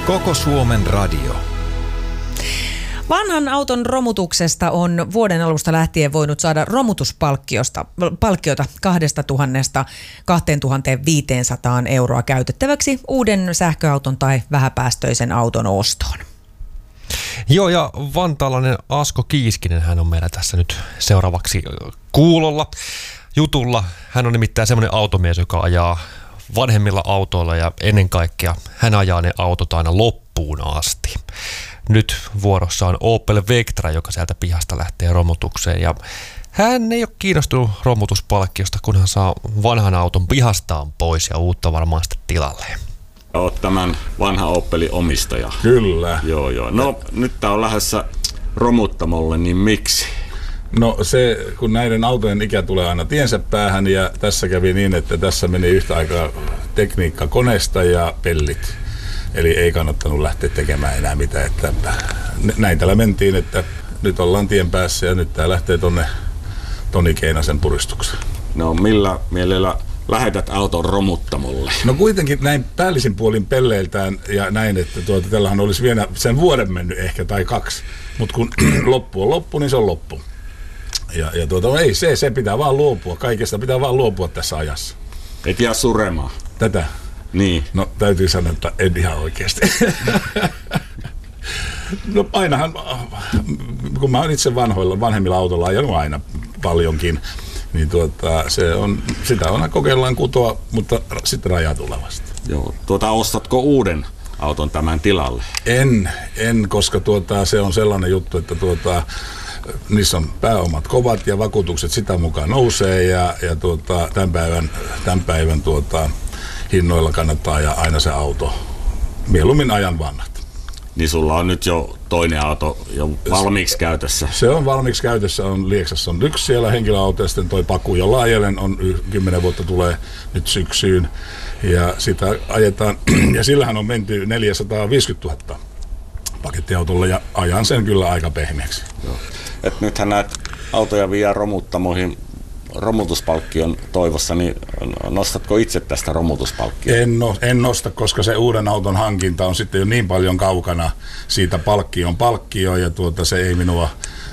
Koko Suomen radio. Vanhan auton romutuksesta on vuoden alusta lähtien voinut saada romutuspalkkiota 2 000 2 500 euroa käytettäväksi uuden sähköauton tai vähäpäästöisen auton ostoon. Joo, ja vantaalainen Asko Kiiskinen, hän on meillä tässä nyt seuraavaksi kuulolla jutulla. Hän on nimittäin semmoinen automies, joka ajaa vanhemmilla autoilla ja ennen kaikkea hän ajaa ne autot aina loppuun asti. Nyt vuorossa on Opel Vectra, joka sieltä pihasta lähtee romutukseen, ja hän ei ole kiinnostunut romutuspalkkiosta, kun hän saa vanhan auton pihastaan pois ja uutta varmaan sitten tilalleen. Olet tämän vanhan Opelin omistaja. Kyllä. Joo. No nyt tää on lähdössä romuttamolle, niin miksi? No se, kun näiden autojen ikä tulee aina tiensä päähän, ja tässä kävi niin, että tässä meni yhtä aikaa tekniikka koneesta ja pellit. Eli ei kannattanut lähteä tekemään enää mitään. Että näin täällä mentiin, että nyt ollaan tien päässä ja nyt tää lähtee tonne Toni Keinasen puristukseen. No millä mielellä lähetät auton romuttamolle? No kuitenkin näin päällisin puolin pelleiltään ja näin, että tällähän olisi vielä sen vuoden mennyt ehkä tai 2. Mutta kun loppu on loppu, niin se on loppu. Ja ei se pitää vaan luopua. Kaikesta pitää vaan luopua tässä ajassa. Et jää suremaan. Tätä? Niin. No täytyy sanoa, että en ihan oikeasti. No ainahan, kun mä oon itse vanhemmilla autolla ajanut aina paljonkin, niin sitä on kokeillaan kutoa, mutta sitten rajatulevasti. Joo. Ostatko uuden auton tämän tilalle? En, koska se on sellainen juttu, että niissä on pääomat kovat ja vakuutukset sitä mukaan nousee ja tämän päivän hinnoilla kannattaa ajaa aina se auto. Mieluummin ajan vanhat. Niin sulla on nyt jo toinen auto jo valmiiksi käytössä? Se on valmiiksi käytössä. Lieksassa on 1 siellä henkilöauto ja sitten toi Paku, jolla ajelen on 10 vuotta tulee nyt syksyyn. Ja sitä ajetaan, ja sillähän on menty 450 000 pakettiautolla ja ajan sen kyllä aika pehmeäksi. Joo. Et nythän näitä autoja viedään romuttamoihin romutuspalkkion toivossa, niin nostatko itse tästä romutuspalkkiota? En nosta, koska se uuden auton hankinta on sitten jo niin paljon kaukana siitä palkkioon ja se ei minua